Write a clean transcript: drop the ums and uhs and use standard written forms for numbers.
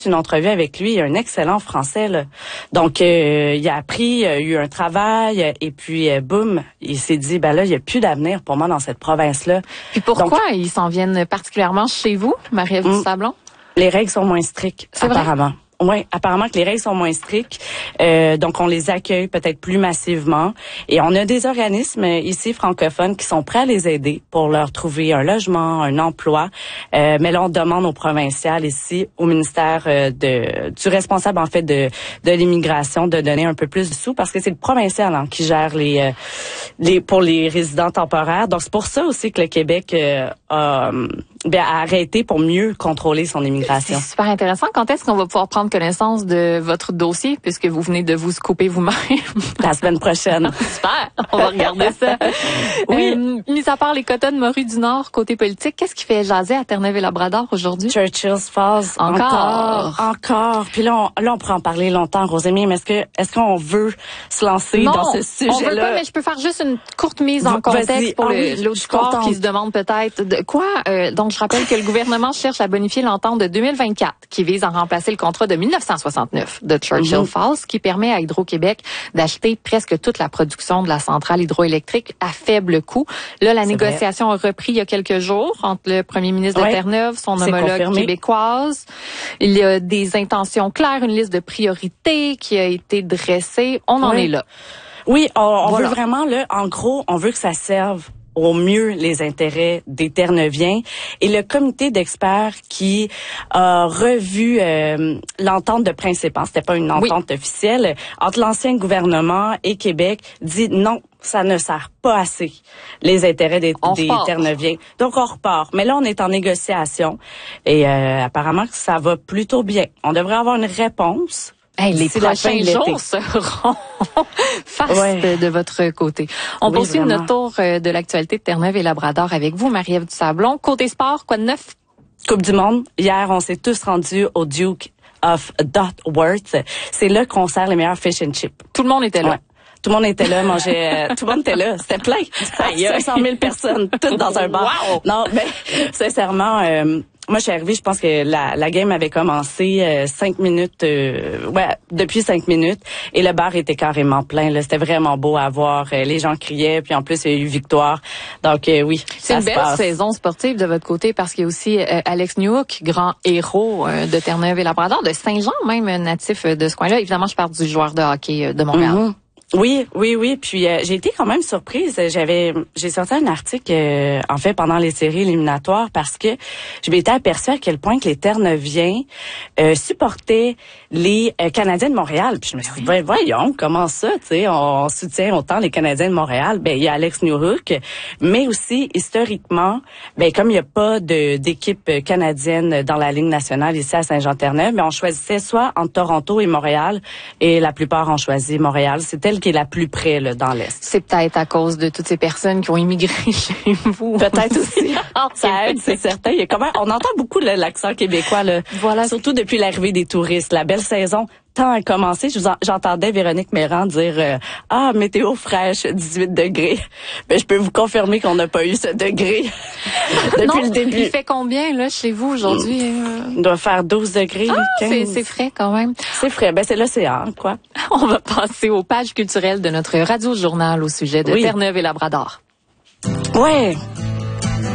une entrevue avec lui, il a un excellent français, là. Donc, il a appris, il a eu un travail, et puis, boum, il s'est dit, ben là, il n'y a plus d'avenir pour moi dans cette province-là. Puis pourquoi ils s'en viennent particulièrement chez vous, Marie-Ève Dusablon? Les règles sont moins strictes, apparemment. Oui, apparemment que les règles sont moins strictes, donc on les accueille peut-être plus massivement. Et on a des organismes ici francophones qui sont prêts à les aider pour leur trouver un logement, un emploi. Mais là, on demande aux provinciales ici, au ministère du responsable en fait de l'immigration, de donner un peu plus de sous parce que c'est le provincial qui gère pour les résidents temporaires. Donc c'est pour ça aussi que le Québec a arrêté pour mieux contrôler son immigration. C'est super intéressant. Quand est-ce qu'on va pouvoir prendre connaissance de votre dossier, puisque vous venez de vous scooper vous-même? La semaine prochaine. Super! On va regarder ça. Oui. Mis à part les quotas de Morue du Nord, côté politique, qu'est-ce qui fait jaser à Terre-Neuve-et-Labrador aujourd'hui? Churchill's Falls. Encore. Puis là, on pourrait en parler longtemps, Rosémie, mais est-ce qu'on veut se lancer dans ce sujet-là? On veut pas, mais je peux faire juste une courte mise en contexte pour l'auditoire qui se demande peut-être de quoi. Donc, je rappelle que le gouvernement cherche à bonifier l'entente de 2024 qui vise à remplacer le contrat de 1969 de Churchill Falls qui permet à Hydro-Québec d'acheter presque toute la production de la centrale hydroélectrique à faible coût. Là, la négociation a repris il y a quelques jours entre le premier ministre de Terre-Neuve, son homologue québécoise. Il y a des intentions claires, une liste de priorités qui a été dressée. On en est là. Oui, on veut vraiment, là, en gros, on veut que ça serve au mieux les intérêts des Terre-Neuviens. Et le comité d'experts qui a revu l'entente de principe, c'était pas une entente officielle, entre l'ancien gouvernement et Québec, dit non, ça ne sert pas assez les intérêts des Terre-Neuviens. Donc on repart. Mais là, on est en négociation et apparemment que ça va plutôt bien. On devrait avoir une réponse. Hey, les prochains jours seront fastes de votre côté. On poursuit notre tour de l'actualité de Terre-Neuve et Labrador avec vous, Marie-Ève Dusablon. Côté sport, quoi de neuf? Coupe du monde. Hier, on s'est tous rendus au Duke of Dotworth. C'est là qu'on sert les meilleurs fish and chips. Tout le monde était là. Ouais. Tout le monde était là, mangeait, tout le monde était là. C'était plein. Il y a 500 000 personnes, toutes dans un bar. Wow. Non, mais sincèrement, moi, je suis arrivée, je pense que la game avait commencé 5 minutes, depuis 5 minutes, et le bar était carrément plein. Là, c'était vraiment beau à voir. Les gens criaient, puis en plus, il y a eu victoire. Donc, oui, c'est une belle saison sportive de votre côté, parce qu'il y a aussi Alex Newhook, grand héros de Terre-Neuve et Labrador, de Saint-Jean même, natif de ce coin-là. Évidemment, je parle du joueur de hockey de Montréal. Oui. Puis j'ai été quand même surprise. J'ai sorti un article en fait pendant les séries éliminatoires parce que je m'étais aperçue à quel point que les Terre-Neuviens supportaient les Canadiens de Montréal. Puis je me suis dit voyons comment ça, tu sais, on soutient autant les Canadiens de Montréal. Ben il y a Alex Newhook, mais aussi historiquement, ben comme il y a pas d'équipe canadienne dans la Ligue nationale ici à Saint-Jean-Terre-Neuve, mais on choisissait soit entre Toronto et Montréal, et la plupart ont choisi Montréal. C'est elle qui est la plus près là, dans l'Est. C'est peut-être à cause de toutes ces personnes qui ont immigré chez vous. Peut-être aussi. Ça aide, c'est certain. Il y a on entend beaucoup l'accent québécois, là. Voilà. Surtout depuis l'arrivée des touristes. La belle saison tant a commencé. J'entendais Véronique Méran dire météo fraîche, 18 degrés. Mais je peux vous confirmer qu'on n'a pas eu ce degré depuis le début. Il fait combien là chez vous aujourd'hui? Il doit faire 12 degrés. C'est frais quand même. C'est frais. Ben c'est l'océan, quoi. On va passer aux pages culturelles de notre radio-journal au sujet de Terre-Neuve et Labrador. Ouais.